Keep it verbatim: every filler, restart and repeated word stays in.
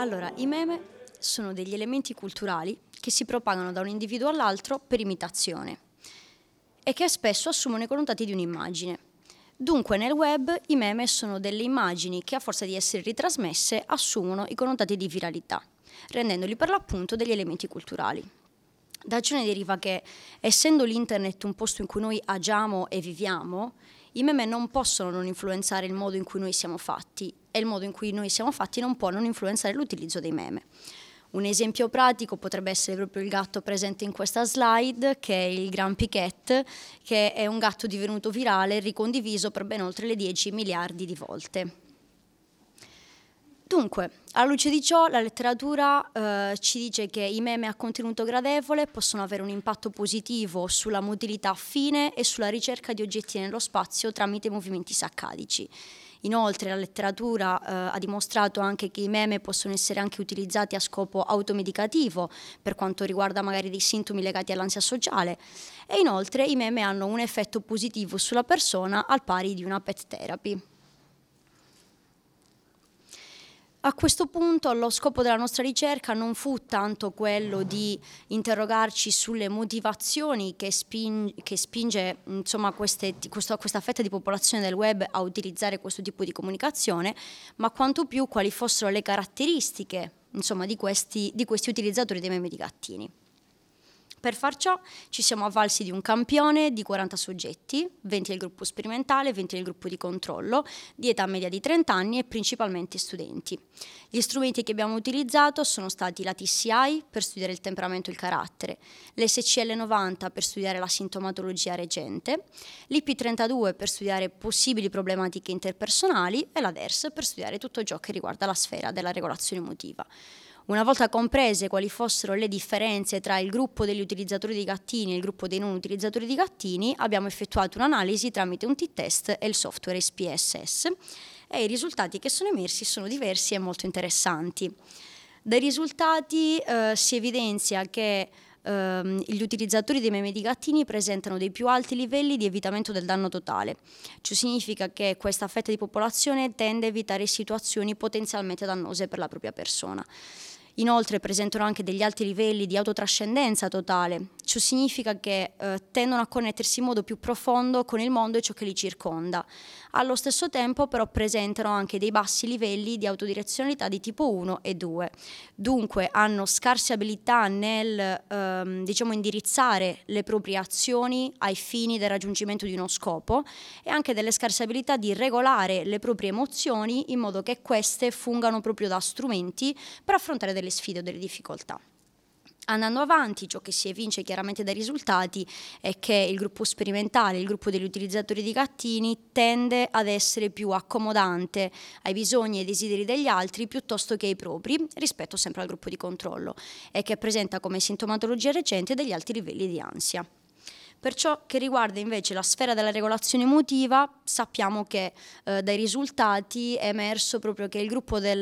Allora, i meme sono degli elementi culturali che si propagano da un individuo all'altro per imitazione e che spesso assumono i connotati di un'immagine. Dunque nel web i meme sono delle immagini che a forza di essere ritrasmesse assumono i connotati di viralità, rendendoli per l'appunto degli elementi culturali. Da ciò ne deriva che, essendo l'internet un posto in cui noi agiamo e viviamo, i meme non possono non influenzare il modo in cui noi siamo fatti e il modo in cui noi siamo fatti non può non influenzare l'utilizzo dei meme. Un esempio pratico potrebbe essere proprio il gatto presente in questa slide, che è il Grumpy Cat, che è un gatto divenuto virale e ricondiviso per ben oltre le dieci miliardi di volte. Dunque, alla luce di ciò, la letteratura eh, ci dice che i meme a contenuto gradevole possono avere un impatto positivo sulla motilità fine e sulla ricerca di oggetti nello spazio tramite movimenti saccadici. Inoltre la letteratura eh, ha dimostrato anche che i meme possono essere anche utilizzati a scopo automedicativo per quanto riguarda magari dei sintomi legati all'ansia sociale, e inoltre i meme hanno un effetto positivo sulla persona al pari di una pet therapy. A questo punto lo scopo della nostra ricerca non fu tanto quello di interrogarci sulle motivazioni che, spin- che spinge insomma, queste, questo, questa fetta di popolazione del web a utilizzare questo tipo di comunicazione, ma quanto più quali fossero le caratteristiche insomma, di, questi, di questi utilizzatori dei meme di gattini. Per far ciò ci siamo avvalsi di un campione di quaranta soggetti, venti del gruppo sperimentale, venti del gruppo di controllo, di età media di trenta anni e principalmente studenti. Gli strumenti che abbiamo utilizzato sono stati la T C I per studiare il temperamento e il carattere, l'S C L novanta per studiare la sintomatologia recente, l'I P trentadue per studiare possibili problematiche interpersonali e la D E R S per studiare tutto ciò che riguarda la sfera della regolazione emotiva. Una volta comprese quali fossero le differenze tra il gruppo degli utilizzatori di gattini e il gruppo dei non utilizzatori di gattini, abbiamo effettuato un'analisi tramite un T-test e il software S P S S, e i risultati che sono emersi sono diversi e molto interessanti. Dai risultati eh, si evidenzia che Uh, gli utilizzatori dei meme di gattini presentano dei più alti livelli di evitamento del danno totale. Ciò significa che questa fetta di popolazione tende a evitare situazioni potenzialmente dannose per la propria persona. Inoltre presentano anche degli alti livelli di autotrascendenza totale. Ciò significa che eh, tendono a connettersi in modo più profondo con il mondo e ciò che li circonda. Allo stesso tempo però presentano anche dei bassi livelli di autodirezionalità di tipo uno e due. Dunque hanno scarse abilità nel ehm, diciamo indirizzare le proprie azioni ai fini del raggiungimento di uno scopo, e anche delle scarse abilità di regolare le proprie emozioni in modo che queste fungano proprio da strumenti per affrontare delle sfide o delle difficoltà. Andando avanti, ciò che si evince chiaramente dai risultati è che il gruppo sperimentale, il gruppo degli utilizzatori di gattini, tende ad essere più accomodante ai bisogni e ai desideri degli altri piuttosto che ai propri, rispetto sempre al gruppo di controllo, e che presenta come sintomatologia recente degli alti livelli di ansia. Per ciò che riguarda invece la sfera della regolazione emotiva, sappiamo che eh, dai risultati è emerso proprio che il gruppo del